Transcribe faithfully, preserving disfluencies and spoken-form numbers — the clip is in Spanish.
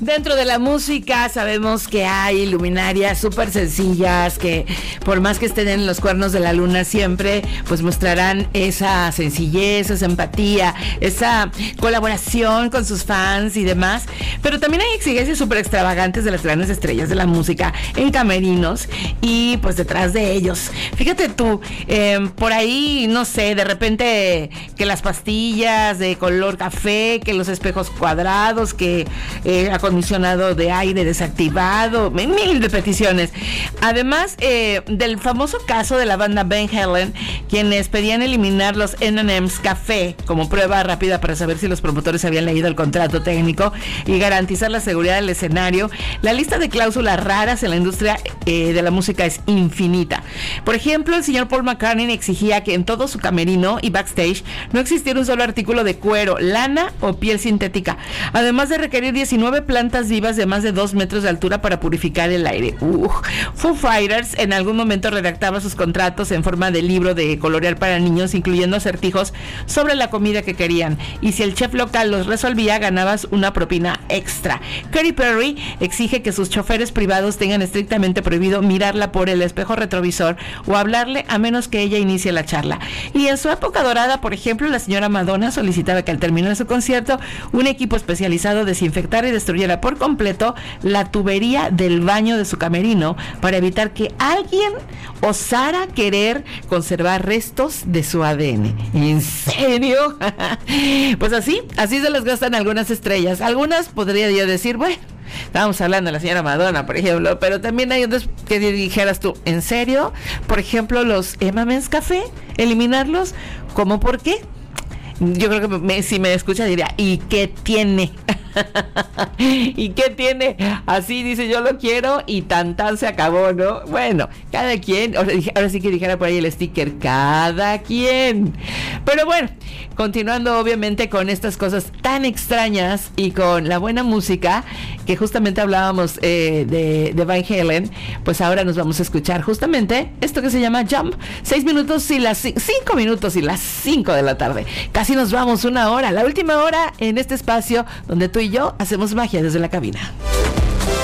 Dentro de la música sabemos que hay luminarias súper sencillas que por más que estén en los cuernos de la luna siempre pues mostrarán esa sencillez, esa empatía, esa colaboración con sus fans y demás, pero también hay exigencias súper extravagantes de las grandes estrellas de la música en camerinos y pues detrás de ellos. Fíjate tú, eh, por ahí no sé, de repente que las pastillas de color café, que los espejos cuadrados, que eh, acondicionado de aire desactivado, mil de peticiones. Además eh, del famoso caso de la banda Van Halen, quienes pedían eliminar los eme and eme's café como prueba rápida para saber si los promotores habían leído el contrato técnico y garantizar la seguridad del escenario. La lista de cláusulas raras en la industria eh, de la música es infinita. Por ejemplo, el señor Paul McCartney exigía que en todo su camerino y backstage no existiera un solo artículo de cuero, lana o piel sintética, además de requerir diecinueve plantas vivas de más de dos metros de altura para purificar el aire. Uh, Foo Fighters en algún momento redactaba sus contratos en forma de libro de colorear para niños, incluyendo acertijos sobre la comida que querían, y si el chef local los resolvía, ganabas una propina extra. Katy Perry exige que sus choferes privados tengan estrictamente prohibido mirarla por el espejo retrovisor o hablarle a menos que ella inicie la charla. Y en su época dorada, por ejemplo, la señora Madonna solicitaba que al terminar su concierto un equipo especializado desinfectara y destruyera por completo la tubería del baño de su camerino para evitar que alguien osara querer conservar restos de su A D N. ¿En serio? Pues así, así se les gastan algunas estrellas. Algunas podría yo decir, bueno, estábamos hablando de la señora Madonna, por ejemplo, pero también hay otros que dijeras tú, ¿en serio? Por ejemplo, los eme and eme's café, eliminarlos, ¿cómo por qué? Yo creo que me, si me escucha diría, ¿y qué tiene? ¿Y qué tiene? Así dice, yo lo quiero y tan tan se acabó, ¿no? Bueno, cada quien, ahora, ahora sí que dijera por ahí el sticker, cada quien. Pero bueno, continuando obviamente con estas cosas tan extrañas y con la buena música, que justamente hablábamos eh, de, de Van Halen, pues ahora nos vamos a escuchar justamente esto que se llama Jump. Seis minutos y las cinco minutos y las cinco de la tarde. Casi nos vamos una hora, la última hora en este espacio donde tú y yo hacemos magia desde la cabina.